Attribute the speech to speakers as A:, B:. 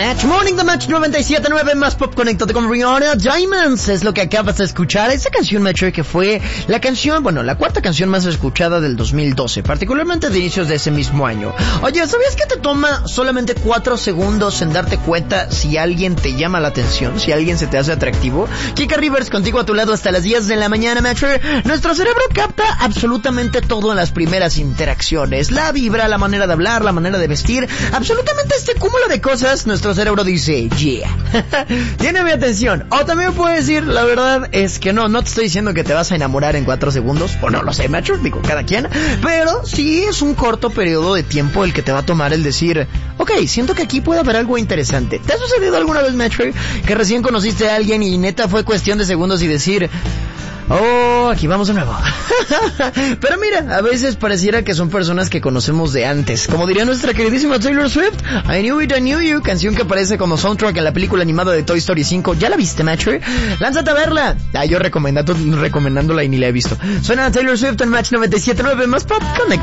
A: Match Morning, The Match 97.9, más pop, conéctate con Rihanna Diamonds, es lo que acabas de escuchar. Esta canción, Match, que fue la cuarta canción más escuchada del 2012, particularmente de inicios de ese mismo año. Oye, ¿sabías que te toma solamente 4 segundos en darte cuenta si alguien te llama la atención, si alguien se te hace atractivo? Kika Rivers contigo a tu lado hasta las 10 de la mañana, Match. Nuestro cerebro capta absolutamente todo en las primeras interacciones, la vibra, la manera de hablar, la manera de vestir, absolutamente este cúmulo de cosas. Nuestro cerebro dice, yeah, tiene mi atención. O también puedo decir, la verdad es que no te estoy diciendo que te vas a enamorar en 4 segundos, o no lo sé, macho, digo, cada quien, pero sí es un corto periodo de tiempo el que te va a tomar el decir, ok, siento que aquí puede haber algo interesante. ¿Te ha sucedido alguna vez, macho, que recién conociste a alguien y neta fue cuestión de segundos y decir, oh, aquí vamos de nuevo? Pero mira, a veces pareciera que son personas que conocemos de antes. Como diría nuestra queridísima Taylor Swift, I Knew It, I Knew You, canción que aparece como soundtrack en la película animada de Toy Story 5. ¿Ya la viste, Match? Lánzate a verla. Yo recomendándola y ni la he visto. Suena Taylor Swift en Match 97.9, más pop, connect.